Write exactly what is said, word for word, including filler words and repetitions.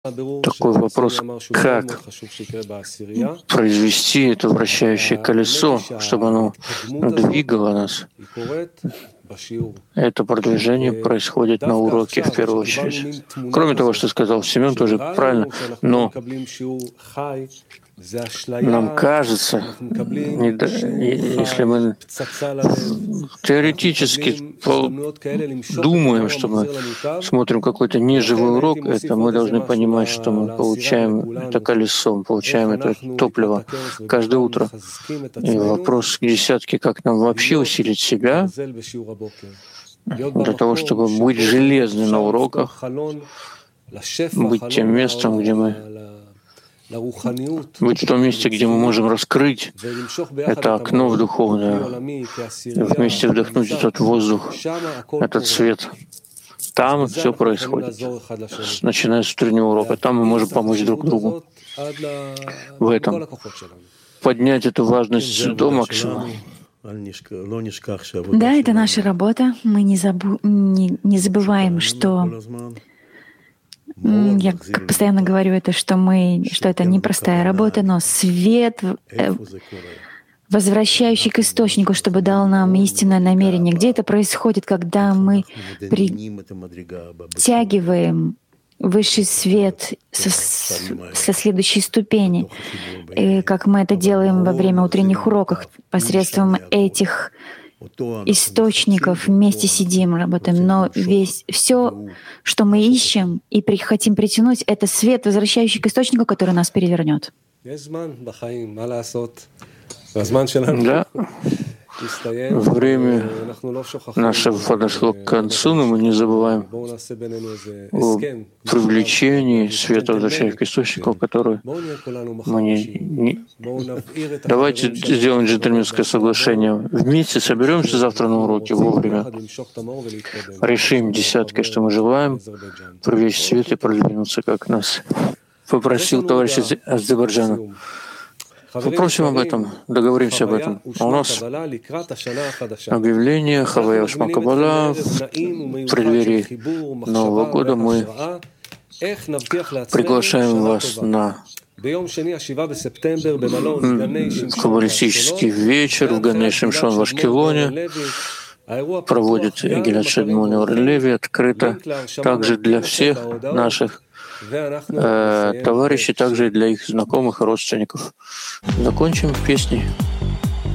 Такой вопрос, как произвести это вращающее колесо, чтобы оно двигало нас. Это продвижение происходит на уроке в первую очередь. Кроме того, что сказал Семен, тоже правильно, но нам кажется, если мы теоретически думаем, что мы смотрим какой-то неживой урок, это мы должны понимать, что мы получаем это колесо, мы получаем это топливо каждое утро. И вопрос к десятке, как нам вообще усилить себя для того, чтобы быть железными на уроках, быть тем местом, где мы быть в том месте, где мы можем раскрыть это окно в духовное, вместе вдохнуть этот воздух, этот свет. Там все происходит, начиная с утреннего урока. Там мы можем помочь друг другу в этом, поднять эту важность до максимума. Да, это наша работа. Мы не, забу... не, не забываем, что я постоянно говорю это, что мы, что это непростая работа, но свет, э, возвращающий к источнику, чтобы дал нам истинное намерение. Где это происходит, когда мы притягиваем высший свет со, со следующей ступени, и как мы это делаем во время утренних уроков посредством этих источников, вместе сидим, работаем, но весь все, что мы ищем и при, хотим притянуть, это свет, возвращающий к источнику, который нас перевернет. Да. Время наше подошло к концу, но мы не забываем о привлечении света, возвращающего к источнику, который мы не, не... Давайте сделаем джентльменское соглашение. Вместе соберемся завтра на уроке вовремя. Решим десяткой, что мы желаем привлечь свет и продвинуться, как нас попросил товарищ из Азербайджана. Попросим об этом, договоримся об этом. А у нас объявление Хавая Ушма Каббала в преддверии Нового года. Мы приглашаем вас на каббалистический вечер в Гане Шимшон в Ашкелоне. Проводит Гилад Шадмон Орен Леви, открыто также для всех наших э, товарищей, также и для их знакомых и родственников. Закончим песней.